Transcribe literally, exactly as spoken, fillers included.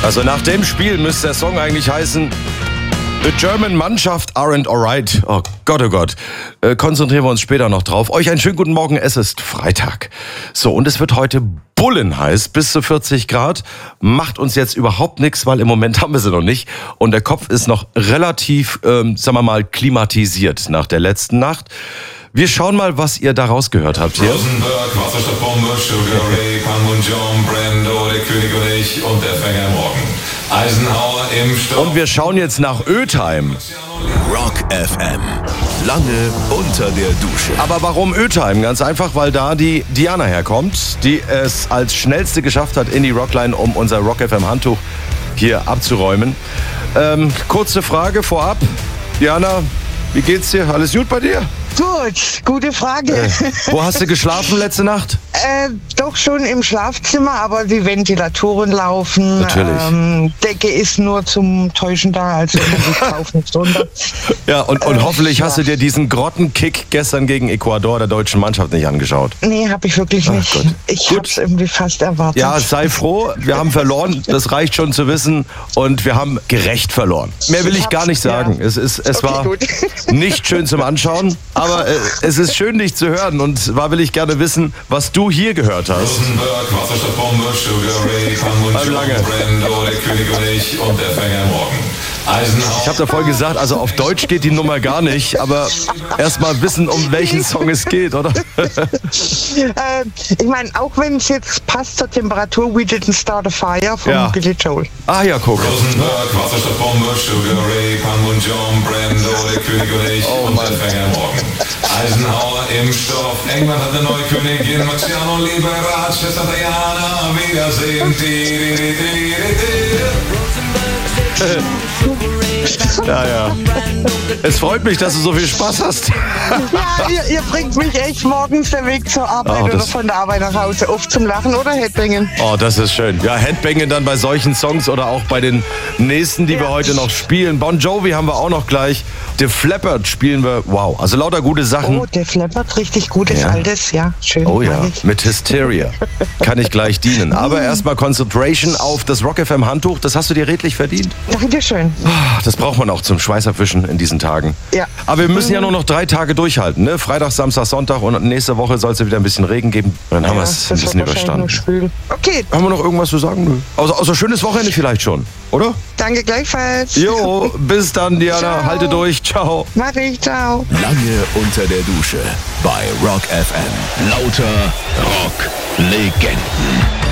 Also nach dem Spiel müsste der Song eigentlich heißen The German Mannschaft aren't alright. Oh Gott, oh Gott. Äh, konzentrieren wir uns später noch drauf. Euch einen schönen guten Morgen, es ist Freitag. So, und es wird heute bullenheiß, bis zu vierzig Grad. Macht uns jetzt überhaupt nichts, weil im Moment haben wir sie noch nicht. Und der Kopf ist noch relativ, ähm, sagen wir mal, klimatisiert nach der letzten Nacht. Wir schauen mal, was ihr daraus gehört habt hier. Rosenberg, Wasserstoff, Bombe, Sugar Ray, Panmunjom, Brando, der König und ich und der Fänger morgen. Eisenhower im Sturm. Und wir schauen jetzt nach Ötheim. Rock F M. Lange unter der Dusche. Aber warum Ötheim? Ganz einfach, weil da die Diana herkommt, die es als schnellste geschafft hat in die Rockline, um unser Rock F M Handtuch hier abzuräumen. Ähm, kurze Frage vorab. Diana, wie geht's dir? Alles gut bei dir? Gut, gute Frage. Äh, wo hast du geschlafen letzte Nacht? Äh, doch schon im Schlafzimmer, aber die Ventilatoren laufen. Natürlich. Ähm, Decke ist nur zum Täuschen da, also ich kaufe nichts drunter. Ja, und, und Äh, hoffentlich ja. hast du dir diesen Grottenkick gestern gegen Ecuador der deutschen Mannschaft nicht angeschaut. Nee, habe ich wirklich Ach nicht. Gott. Ich Gut. habe es irgendwie fast erwartet. Ja, sei froh, wir haben verloren, das reicht schon zu wissen und wir haben gerecht verloren. Mehr will ich gar nicht sagen. Es, ist, es Okay, war gut. nicht schön zum Anschauen, aber äh, es ist schön, dich zu hören und zwar will ich gerne wissen, was du hier gehört hast. Rosenberg, Wasserstoff, Bombe, Sugar Ray, Panmunjom, Lange. Brando, der König und ich und der Fänger morgen. Eisenhower. Ich habe da vorhin gesagt, also auf Deutsch geht die Nummer gar nicht, aber erst mal wissen, um welchen Song es geht, oder? Äh, ich meine, auch wenn es jetzt passt zur Temperatur, We Didn't Start a Fire von Ja. Billy Joel. Ah ja, guck. Rosenberg, Wasserstoff, Bombe, Sugar Ray, Panmunjom, Brando, der König und ich Oh, und Mann. der Fänger morgen. Eisenhower im Stoff, England hat eine neue Königin, Marciano Liberat, Schwester Diana, Wiedersehen. Di, di, di, di, di, di. Ja, ja. Es freut mich, dass du so viel Spaß hast. Ja, ihr, ihr bringt mich echt morgens den Weg zur Arbeit Oh, oder das- von der Arbeit nach Hause oft zum Lachen oder Headbanging. Oh, das ist schön. Ja, Headbanging dann bei solchen Songs oder auch bei den nächsten, die wir Ja. heute noch spielen. Bon Jovi haben wir auch noch gleich. The Flappard spielen wir. Wow, also lauter gute Sachen. Oh, der flappert richtig gutes Ja. Altes, ja, schön. Oh ja, mag ich. mit Hysteria. Kann ich gleich dienen. Aber erstmal Concentration auf das Rock F M Handtuch. Das hast du dir redlich verdient. Dankeschön. Ah, Das braucht man auch zum Schweißerwischen in diesen Tagen. Ja. Aber wir müssen ja nur noch drei Tage durchhalten. Ne? Freitag, Samstag, Sonntag und nächste Woche soll es ja wieder ein bisschen Regen geben. Und dann haben wir Ja, es ein das bisschen wird wahrscheinlich überstanden. noch schwül. Okay, Haben wir noch irgendwas zu sagen? Nö. Außer, außer schönes Wochenende vielleicht schon, oder? danke gleichfalls. Jo, bis dann, Diana. Ciao. Halte durch. Ciao. Mach ich, ciao. Lange unter der Dusche bei Rock F M. Lauter Rock-Legenden.